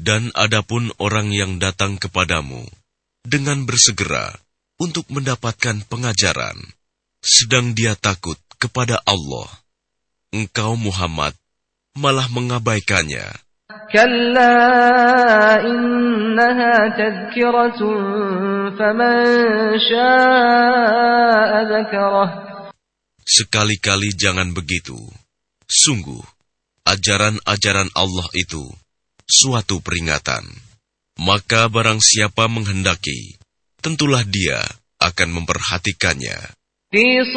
Dan adapun orang yang datang kepadamu dengan bersegera untuk mendapatkan pengajaran, sedang dia takut kepada Allah, engkau Muhammad malah mengabaikannya. Kalla innaha tadhkiratun faman syaa'a dzakarah. Sekali-kali jangan begitu. Sungguh, ajaran-ajaran Allah itu suatu peringatan. Maka barang siapa menghendaki, tentulah dia akan memperhatikannya.